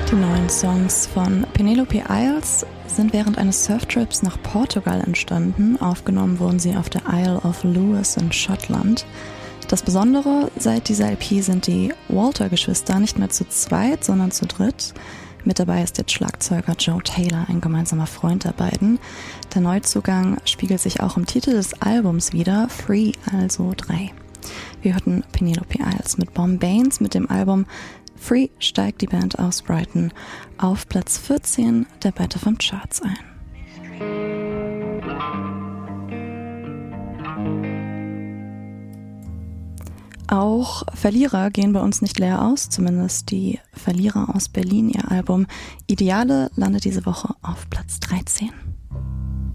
Die neuen Songs von Penelope Isles sind während eines Surftrips nach Portugal entstanden. Aufgenommen wurden sie auf der Isle of Lewis in Schottland. Das Besondere, seit dieser LP sind die Walter-Geschwister nicht mehr zu zweit, sondern zu dritt. Mit dabei ist jetzt Schlagzeuger Joe Taylor, ein gemeinsamer Freund der beiden. Der Neuzugang spiegelt sich auch im Titel des Albums wider, Free, also 3. Wir hörten Penelope Isles mit Bombanes. Mit dem Album Free steigt die Band aus Brighton auf Platz 14 der Better FM Charts ein. Auch Verlierer gehen bei uns nicht leer aus, zumindest die Verlierer aus Berlin. Ihr Album Ideale landet diese Woche auf Platz 13.